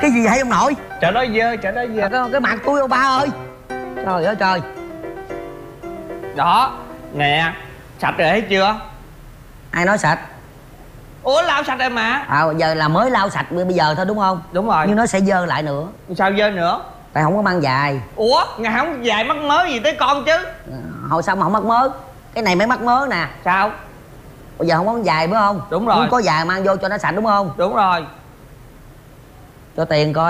Cái gì vậy ông nội? Chợ đó dơ, chợ đó dơ. Cái mặt tôi ông ba ơi. Trời ơi trời. Đó, nè, sạch rồi thấy chưa? Ai nói sạch? Ủa lau sạch rồi mà. Giờ là mới lau sạch bây giờ thôi đúng không? Đúng rồi. Nhưng nó sẽ dơ lại nữa. Sao dơ nữa? Tại không có mang giày. Ủa, ngày không dài mắc mớ gì tới con chứ? Hồi sao mà không mắc mớ? Cái này mới mắc mớ nè. Sao? Bây giờ không có giày phải không? Đúng rồi. Muốn có giày mang vô cho nó sạch đúng không? Đúng rồi. Cho tiền coi.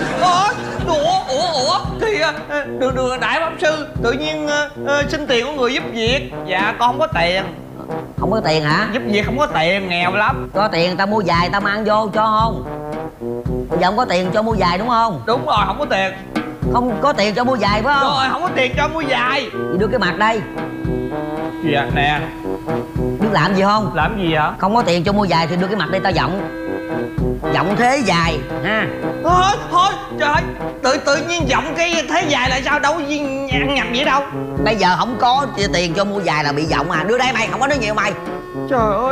Ủa thì đường đại pháp sư tự nhiên xin tiền của người giúp việc. Dạ con không có tiền. Không có tiền hả? Giúp việc không có tiền, nghèo lắm. Cho tiền ta mua giày ta mang vô cho không? Bây giờ không có tiền cho mua giày đúng không? Đúng rồi, không có tiền. Không có tiền cho mua giày phải không? Rồi, không có tiền cho mua giày. Thì đưa cái mặt đây. Dạ nè. Biết làm gì không? Làm gì vậy? Không có tiền cho mua giày thì đưa cái mặt đây tao giọng. Giọng thế dài ha. Thôi trời ơi, tự nhiên giọng cái thế dài là sao, đâu có gì ăn nhập vậy đâu. Bây giờ không có tiền cho mua giày là bị giọng à. Đưa đây mày, không có nói nhiều mày. Trời ơi.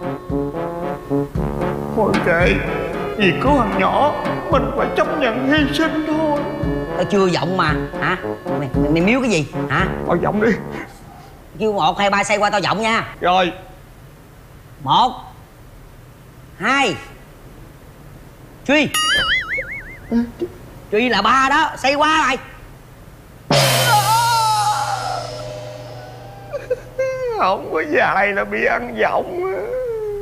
Thôi kệ, vì cứu thằng nhỏ mình phải chấp nhận hy sinh thôi. Tao chưa giọng mà hả? Mày miếu cái gì hả? Thôi giọng đi. Kêu 1, 2, 3 xây qua tao giọng nha. Rồi. 1 2 Truy. Truy là 3 đó. Xây qua mày. Không có dài là bị ăn giọng.